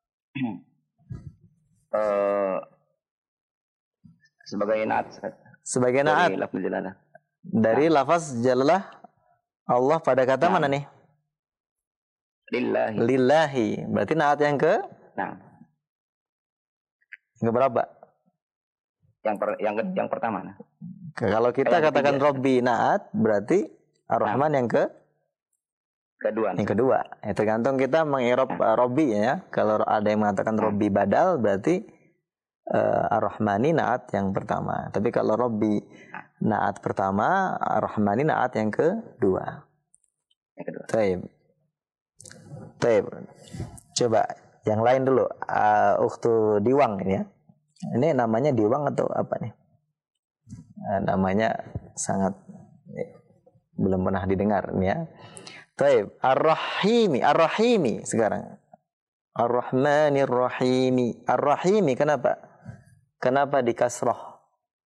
sebagai naat. Sebagai naat. Dari lafaz jalalah Allah pada kata mana nih? Lillahi. Lillahi. Berarti naat yang ke? Yang berapa? Yang pertama. Kalau kita katakan Robbi naat, berarti Ar-Rahman yang ke? Kedua. Yang kedua. Ya, tergantung kita mengirob Robbi ya. Kalau ada yang mengatakan Robbi badal, berarti Ar-Rahmani naat yang pertama. Tapi kalau Robbi naat pertama, Ar-Rahmani naat yang kedua. Taib. Coba yang lain dulu. Ukhtu Diwang ini ya. Ini namanya Diwang atau apa nih? Namanya sangat belum pernah didengar nih ya. Taib. Ar-Rahimi sekarang. Ar-Rahmanir Rahimi. Ar-Rahimi kenapa? Kenapa di kasroh?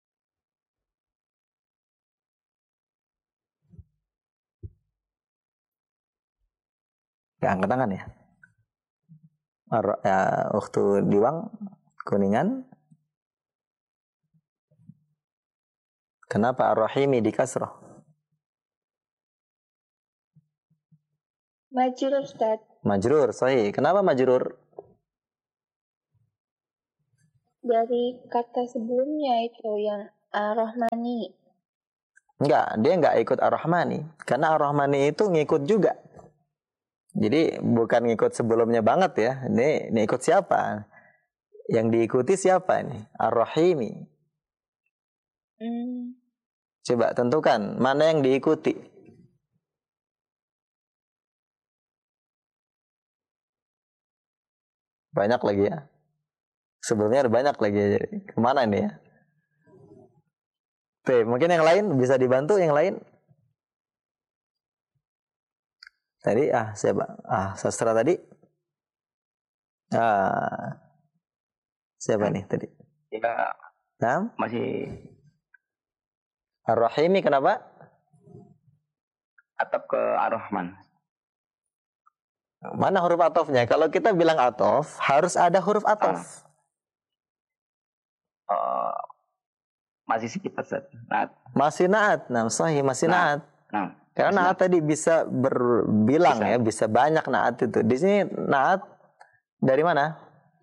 Ya, angkat tangan ya. Waktu Diwang Kuningan. Kenapa Ar-Rahimi di kasroh? Majrur Ustaz. Majrur, sahih. Kenapa majrur? Dari kata sebelumnya itu yang Ar-Rahmani. Enggak, dia enggak ikut Ar-Rahmani. Karena Ar-Rahmani itu ngikut juga. Jadi bukan ngikut sebelumnya banget ya. Ini ikut siapa? Yang diikuti siapa ini? Ar-Rahimi. Coba tentukan mana yang diikuti. Banyak lagi ya. Sebelumnya ada banyak lagi. Kemana ini ya? Oke, mungkin yang lain bisa dibantu yang lain. Tadi siapa? Sastra tadi. Siapa nih tadi? Ya, Nah, masih Ar-Rahimi kenapa? atap ke Ar-Rahman. Mana huruf atofnya? Kalau kita bilang atof, harus ada huruf atof. Masih sekitar Ustaz. Naat. Masih naat. Nah, sahih masih naat. Nah, Karena naat tadi bisa berbilang Bisa. ya, bisa banyak naat itu. Di sini naat dari mana?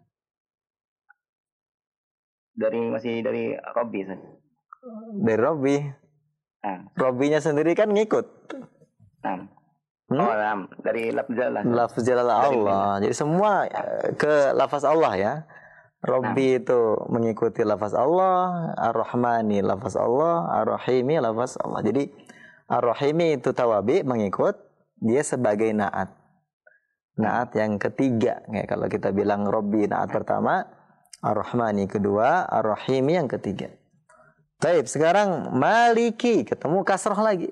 masih dari Robbi Ustaz. Dari Robbi. Nah, Robbinya sendiri kan ngikut. nah. Hmm? Oh, nah, dari lafzalah. Lafaz jalal Allah. Jadi semua ke lafaz Allah ya. Robbi itu mengikuti lafaz Allah, Ar-Rahmani lafaz Allah, Ar-Rahimi lafaz Allah. Jadi Ar-Rahimi itu tawabi mengikut, dia sebagai naat. Naat yang ketiga. Kayak kalau kita bilang Robbi naat pertama, Ar-Rahmani kedua, Ar-Rahimi yang ketiga. Baik, sekarang Maliki ketemu kasroh lagi.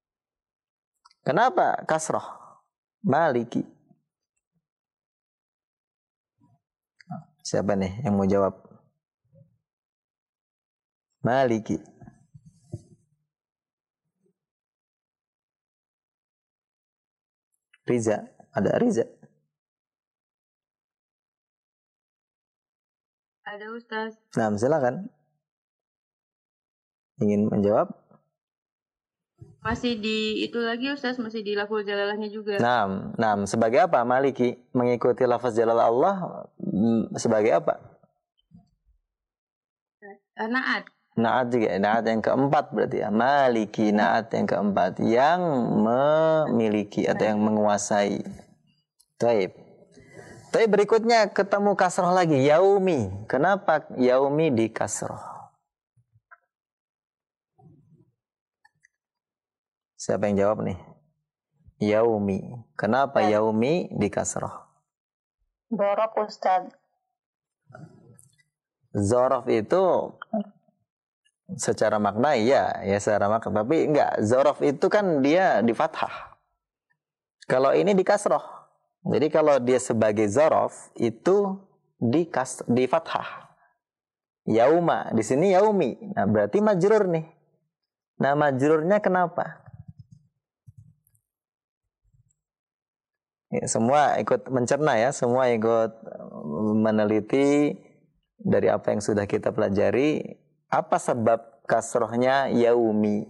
Kenapa kasroh? Maliki. Siapa nih yang mau jawab? Maliki. Riza. Ada Riza? Ada Ustaz. Nah, silakan. Ingin menjawab? Masih di itu lagi Ustaz, masih di lafzul jalalahnya juga. Nah, sebagai apa Maliki mengikuti lafaz jalal Allah sebagai apa? Naat. Naat juga, naat yang keempat berarti ya. Maliki, naat yang keempat, yang memiliki atau yang menguasai. Baik. Tapi berikutnya ketemu kasroh lagi, yaumi. Kenapa yaumi di kasroh? Siapa yang jawab nih? Yaumi. Kenapa yaumi di kasroh? Dorok Ustaz. Zorof itu secara makna ya secara makna, tapi enggak, zorof itu kan dia di fathah. Kalau ini di kasroh. Jadi kalau dia sebagai zorof itu di fathah. Yauma, di sini yaumi. Nah, berarti majrur nih. Nah, majrurnya kenapa? Ya, semua ikut mencerna ya, semua ikut meneliti dari apa yang sudah kita pelajari, apa sebab kasrohnya yaumi.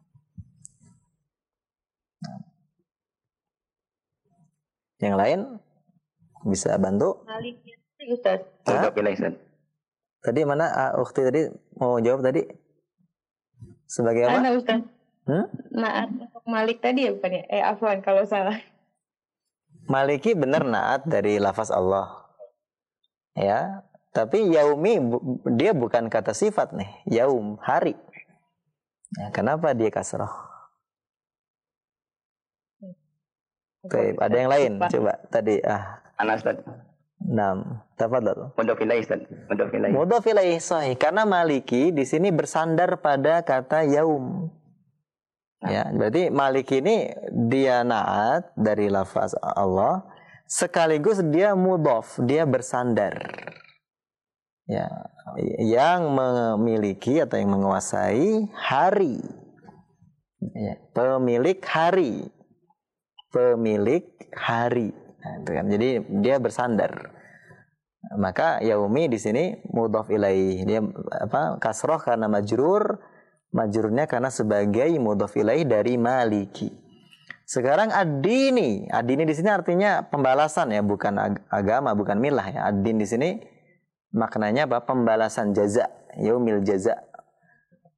Yang lain bisa bantu? Maliki Ustaz. Udah pilih Ustaz. Tadi mana Ukhti tadi mau jawab tadi? Sebagai apa? Ana Ustaz. Naat untuk Malik tadi ya bukan ya? Afwan kalau salah. Maliki benar naat dari lafaz Allah. Ya, tapi yaumi dia bukan kata sifat nih. Yaum, hari. Ya, kenapa dia kasroh? Oke, ada yang lain? Coba tadi Anas Ustaz. 6. Tafadhal. Mudhof ilaih Ustaz. Mudhof ilaih. Mudhof ilaih sahih, karena Maliki di sini bersandar pada kata yaum. Ya, berarti Maliki ini dia naat dari lafaz Allah, sekaligus dia mudhof, dia bersandar. Ya, yang memiliki atau yang menguasai hari. Ya, pemilik hari. Pemilik hari. Nah, itu kan. Jadi dia bersandar. Maka yaumi di sini mudhof ilaih. Dia kasroh karena majrur. Majrurnya karena sebagai mudhof ilaih dari Maliki. Sekarang ad-dini. Ad-dini di sini artinya pembalasan ya, bukan agama, bukan milah ya. Ad-din di sini maknanya apa? Pembalasan jaza, yaumil jaza.